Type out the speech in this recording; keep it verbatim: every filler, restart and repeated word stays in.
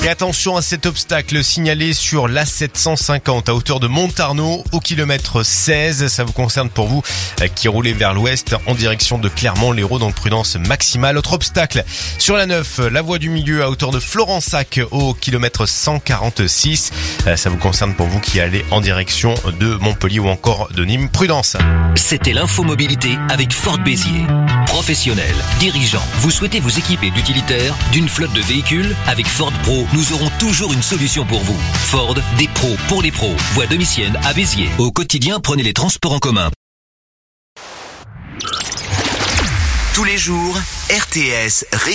Et attention à cet obstacle signalé sur l'A sept cent cinquante à hauteur de Montarnot au kilomètre seize. Ça vous concerne pour vous qui roulez vers l'ouest en direction de Clermont-Lérault, donc prudence maximale. Autre obstacle sur la neuf, la voie du milieu à hauteur de Florensac au kilomètre cent quarante-six. Ça vous concerne pour vous qui allez en direction de Montpellier ou encore de Nîmes. Prudence. C'était l'infomobilité avec Ford Béziers. Professionnels, dirigeants, vous souhaitez vous équiper d'utilitaires, d'une flotte de véhicules? Avec Ford Pro, nous aurons toujours une solution pour vous. Ford, des pros pour les pros. Voie Domitienne à Béziers. Au quotidien, prenez les transports en commun. Tous les jours, R T S rétro.